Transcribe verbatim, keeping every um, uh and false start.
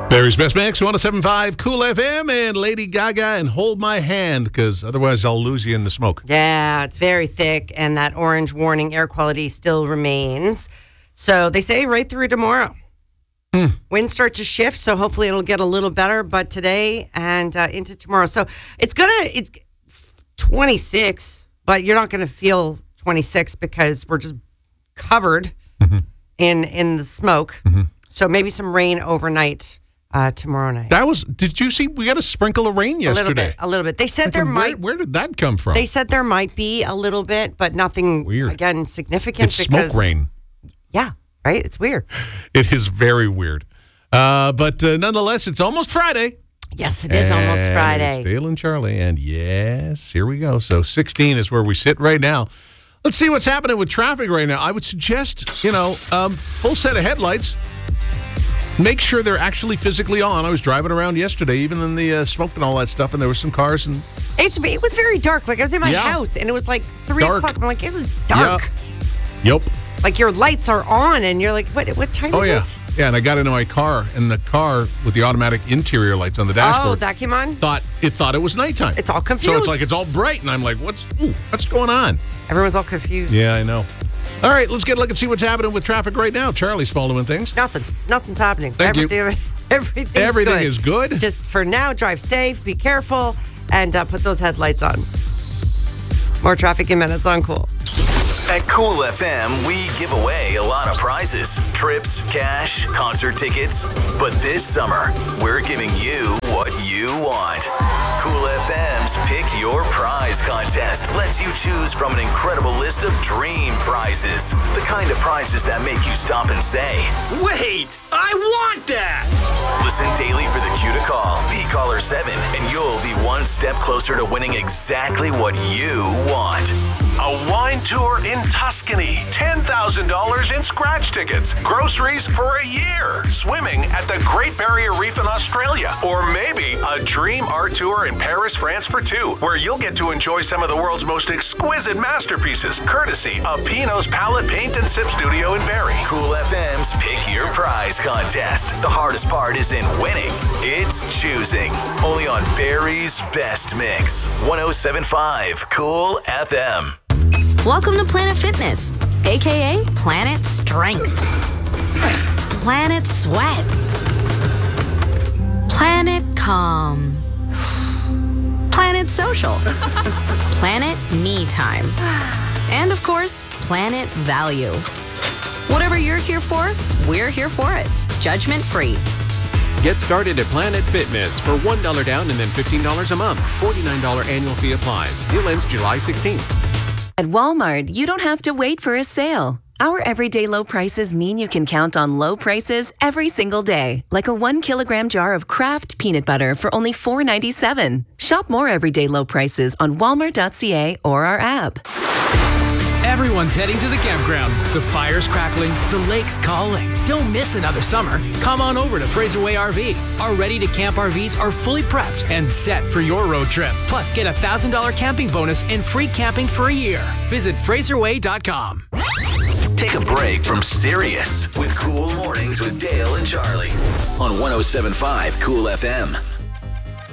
Barry's Best Mix, one oh seven point five Cool F M, and Lady Gaga and Hold My Hand, because otherwise I'll lose you in the smoke. Yeah, it's very thick, and that orange warning air quality still remains. So they say right through tomorrow. Hmm. Winds start to shift, so hopefully it'll get a little better, but today and uh, into tomorrow. So it's going to, it's twenty-six, but you're not going to feel twenty-six because we're just covered mm-hmm. in, in the smoke. Mm-hmm. So maybe some rain overnight. Uh, tomorrow night. That was, did you see, we got a sprinkle of rain yesterday. A little bit. A little bit. They said Thinking, there where, might. Where did that come from? They said there might be a little bit, but nothing, weird. Again, significant. It's because, smoke rain. Yeah, right? It's weird. It is very weird. Uh, but uh, nonetheless, it's almost Friday. Yes, it is and almost Friday. It's Dale and Charlie, and yes, here we go. So sixteen is where we sit right now. Let's see what's happening with traffic right now. I would suggest, you know, um, full set of headlights. Make sure they're actually physically on. I was driving around yesterday, even in the uh, smoke and all that stuff, and there were some cars. And it's, it was very dark. Like, I was in my yeah. house, and it was like three dark. o'clock. I'm like, it was dark. Yeah. Yep. Like, your lights are on, and you're like, what What time oh, is yeah. it? Yeah, and I got into my car, and the car with the automatic interior lights on the dashboard. Oh, that came on? Thought It thought it was nighttime. It's all confused. So it's like, it's all bright, and I'm like, what's, ooh, what's going on? Everyone's all confused. Yeah, I know. All right, let's get a look and see what's happening with traffic right now. Charlie's following things. Nothing. Nothing's happening. Thank Everything, you. Everything's Everything good. is good. Just for now, drive safe, be careful, and uh, put those headlights on. More traffic in minutes on Cool. At Cool F M, we give away a lot of prizes. Trips, cash, concert tickets. But this summer, we're giving you what you want. Cool F M's Pick Your Prize contest lets you choose from an incredible list of dream prizes. The kind of prizes that make you stop and say, wait, I want that! Listen daily for the cue to call. Be caller seven, and you'll be one step closer to winning exactly what you want. A wine tour in Tuscany, ten thousand dollars in scratch tickets, groceries for a year, swimming at the Great Barrier Reef in Australia, or maybe a dream art tour in Paris, France for two, where you'll get to enjoy some of the world's most exquisite masterpieces, courtesy of Pino's Palette Paint and Sip Studio in Barrie. Cool F M's Pick Your Prize contest. The hardest part isn't winning, it's choosing. Only on Barry's Best Mix. one oh seven point five Cool F M. Welcome to Planet Fitness, a k a. Planet Strength, Planet Sweat, Planet Calm, Planet Social, Planet Me Time, and of course, Planet Value. Whatever you're here for, we're here for it. Judgment free. Get started at Planet Fitness for one dollar down and then fifteen dollars a month. forty-nine dollars annual fee applies. Deal ends July sixteenth. At Walmart, you don't have to wait for a sale. Our everyday low prices mean you can count on low prices every single day. Like a one kilogram jar of Kraft peanut butter for only four ninety-seven. Shop more everyday low prices on walmart dot c a or our app. Everyone's heading to the campground. The fire's crackling, the lake's calling. Don't miss another summer. Come on over to Fraser Way R V. Our ready-to-camp R Vs are fully prepped and set for your road trip. Plus, get a one thousand dollars camping bonus and free camping for a year. Visit fraser way dot com. Take a break from serious with Cool Mornings with Dale and Charlie on one oh seven point five Cool F M.